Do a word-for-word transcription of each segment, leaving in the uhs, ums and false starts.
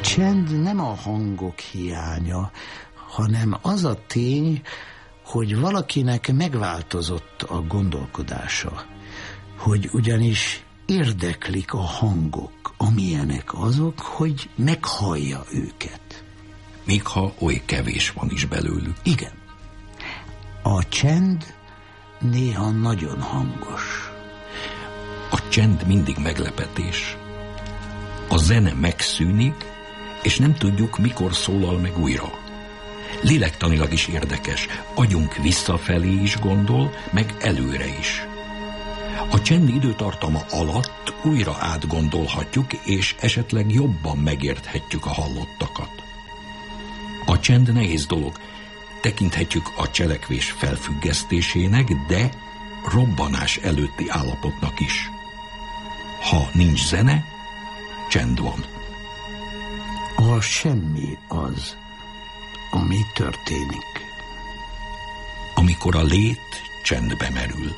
csend nem a hangok hiánya, hanem az a tény, hogy valakinek megváltozott a gondolkodása, hogy ugyanis érdeklik a hangok, amilyenek azok, hogy meghallja őket. Még ha oly kevés van is belőlük. Igen. A csend néha nagyon hangos. A csend mindig meglepetés. A zene megszűnik, és nem tudjuk, mikor szólal meg újra. Lélektanilag is érdekes. Agyunk visszafelé is gondol, meg előre is. A csend időtartama alatt újra átgondolhatjuk, és esetleg jobban megérthetjük a hallottakat. A csend nehéz dolog. Tekinthetjük a cselekvés felfüggesztésének, de robbanás előtti állapotnak is. Ha nincs zene, csend van. A semmi az, ami történik. Amikor a lét csendbe merül.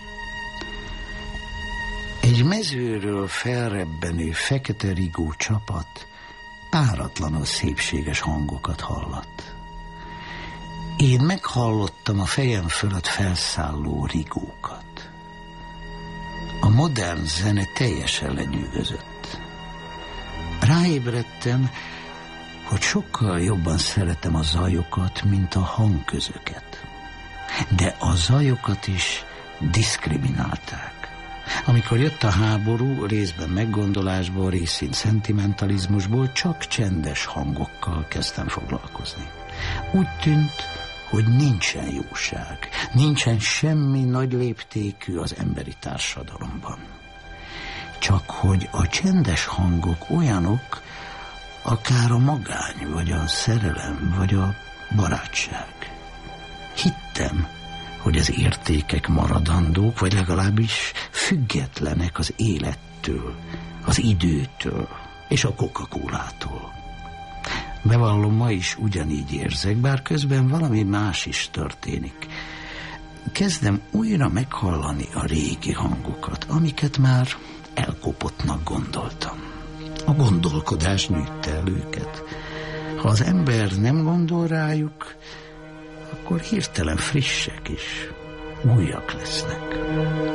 Egy mezőről felrebbenő fekete rigó csapat páratlanul szépséges hangokat hallat. Én meghallottam a fejem fölött felszálló rigókat. A modern zene teljesen lenyűgözött. Ráébredtem, hogy sokkal jobban szeretem a zajokat, mint a hangközöket. De a zajokat is diszkriminálták. Amikor jött a háború, részben meggondolásból, részint szentimentalizmusból, csak csendes hangokkal kezdtem foglalkozni. Úgy tűnt, hogy nincsen jóság, nincsen semmi nagy léptékű az emberi társadalomban. Csak hogy a csendes hangok olyanok, akár a magány, vagy a szerelem, vagy a barátság. Hittem, hogy az értékek maradandók, vagy legalábbis függetlenek az élettől, az időtől és a Coca-Colától. Bevallom, ma is ugyanígy érzek, bár közben valami más is történik. Kezdem újra meghallani a régi hangokat, amiket már elkopottnak gondoltam. A gondolkodás nyűgte el őket. Ha az ember nem gondol rájuk, akkor hirtelen frissek is, újak lesznek.